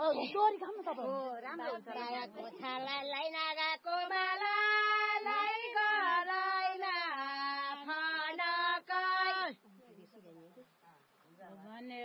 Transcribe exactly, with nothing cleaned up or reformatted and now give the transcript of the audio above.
story गाउनु तपाईँ हो राम्रो हुन्छ रायाको छाला लाइनागाको माला लाई गराइला फनकै भने